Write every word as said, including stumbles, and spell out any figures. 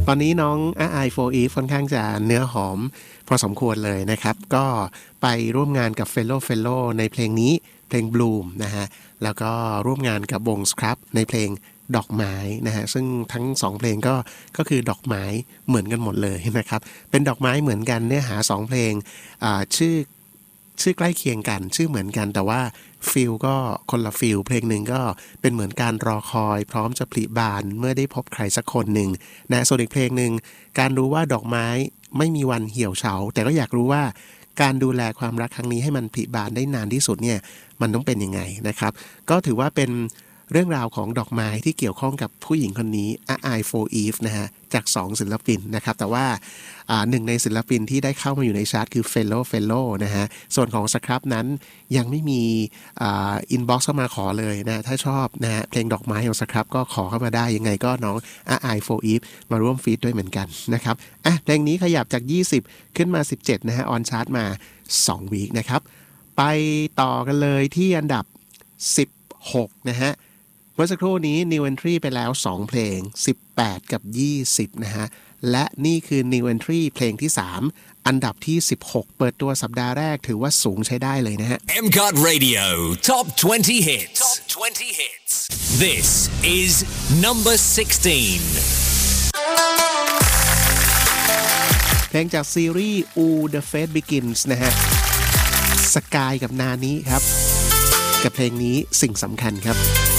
ตอนนี้น้อง I for Eve ค่อนข้างจะเนื้อหอมพอสมควรเลยนะครับก็ไปร่วมงานกับ Fellow Fellow ในเพลงนี้เพลง Bloom นะฮะแล้วก็ร่วมงานกับวง Scrub ในเพลงดอกไม้นะฮะซึ่งทั้งสองเพลงก็ก็คือดอกไม้เหมือนกันหมดเลยนะครับเป็นดอกไม้เหมือนกันเนื้อหาสองเพลงอ่าชื่อชื่อใกล้เคียงกันชื่อเหมือนกันแต่ว่าฟีลก็คนละฟีลเพลงหนึ่งก็เป็นเหมือนการรอคอยพร้อมจะผลิบานเมื่อได้พบใครสักคนหนึ่งนะส่วนอีกเพลงหนึ่งการรู้ว่าดอกไม้ไม่มีวันเหี่ยวเฉาแต่ก็อยากรู้ว่าการดูแลความรักครั้งนี้ให้มันผลิบานได้นานที่สุดเนี่ยมันต้องเป็นยังไงนะครับก็ถือว่าเป็นเรื่องราวของดอกไม้ที่เกี่ยวข้องกับผู้หญิงคนนี้ I for Eve นะฮะจากสองศิลปินนะครับแต่ว่าหนึ่งในศิลปินที่ได้เข้ามาอยู่ในชาร์ตคือ Fellow Fellow นะฮะส่วนของ Scrub นั้นยังไม่มีอินบ็อกซ์เข้ามาขอเลยนะถ้าชอบนะฮะเพลงดอกไม้ของ Scrub ก็ขอเข้ามาได้ยังไงก็น้อง I for Eve มาร่วมฟีดด้วยเหมือนกันนะครับอ่ะเพลงนี้ขยับจากยี่สิบขึ้นมาสิบเจ็ดนะฮะออนชาร์ตมาสองวีคนะครับไปต่อกันเลยที่อันดับสิบหกนะฮะเมื่อสักครู่นี้ New Entry ไปแล้วสองเพลงสิบแปดกับยี่สิบนะฮะและนี่คือ New Entry เพลงที่สามอันดับที่สิบหกเปิดตัวสัปดาห์แรกถือว่าสูงใช้ได้เลยนะฮะเอ็ม ซี โอ ที Radio Top twenty Hits Top twenty Hits This is number sixteen เพลงจากซีรีส์ Ooh The Fate Begins นะฮะสกายกับนานิครับกับเพลงนี้สิ่งสำคัญครับ